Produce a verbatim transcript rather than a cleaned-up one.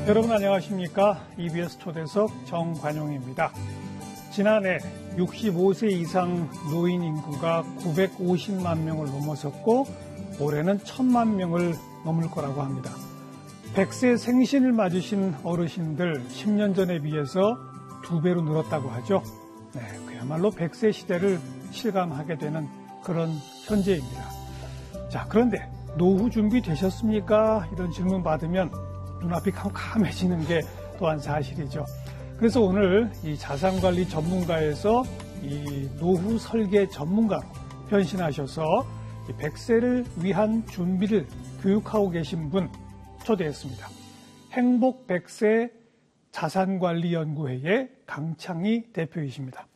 여러분 안녕하십니까? 이비에스 초대석 정관용입니다. 지난해 육십오 세 이상 노인 인구가 구백오십만 명을 넘어섰고 올해는 천만 명을 넘을 거라고 합니다. 백 세 생신을 맞으신 어르신들 십 년 전에 비해서 두 배로 늘었다고 하죠. 네, 그야말로 백 세 시대를 실감하게 되는 그런 현재입니다. 자, 그런데 노후 준비 되셨습니까? 이런 질문 받으면 눈앞이 캄캄해지는 게 또한 사실이죠. 그래서 오늘 이 자산관리 전문가에서 이 노후 설계 전문가로 변신하셔서 이 백 세를 위한 준비를 교육하고 계신 분 초대했습니다. 행복 백 세 자산관리연구회의 강창희 대표이십니다.